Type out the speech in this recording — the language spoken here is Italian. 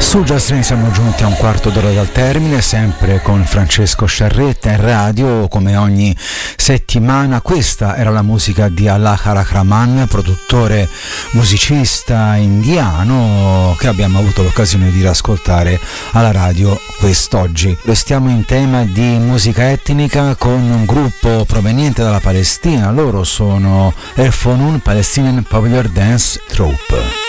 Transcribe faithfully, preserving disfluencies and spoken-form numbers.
Su Just Train siamo giunti a un quarto d'ora dal termine, sempre con Francesco Sciarretta in radio come ogni settimana. Questa era la musica di Allah Rahman, produttore musicista indiano che abbiamo avuto l'occasione di ascoltare alla radio quest'oggi. Restiamo in tema di musica etnica con un gruppo proveniente dalla Palestina. Loro sono El Fonun Palestinian Popular Dance Troupe.